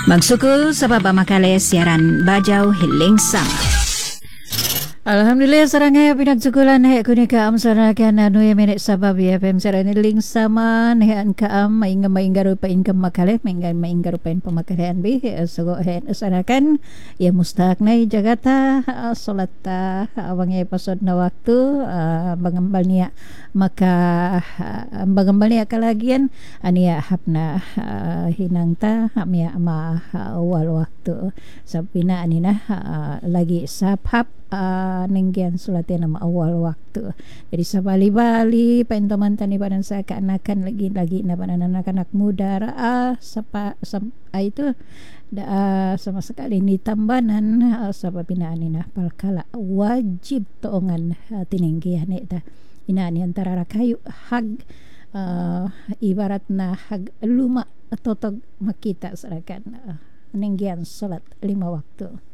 Magsuko sa papamakali siaran Bajau Hiling Sama. Alhamdulillah sarangnya pinagsukulan kuning kaam saranakan minit sabab FM sarana ling sama nehan kaam maingga rupain kemakale maingga rupain pemakalean bi sugo hen saranakan ya mustahak nai jagata solat awang episode na waktu bangambal niya maka bangambal niya kalagian ania hapna hinangta hamia ama awal waktu sapina anina lagi saphap nenggian sulatin nama awal waktu. Jadi sabali-bali pentoman tani badan saya keanakan lagi na badan anak-anak muda itu sama sekali ni tambanan sabab pinaanin palkala wajib toongan tinenggian eta inani antara rakayu hag ibarat na hag luma totog makita serakan nenggian salat 5 waktu.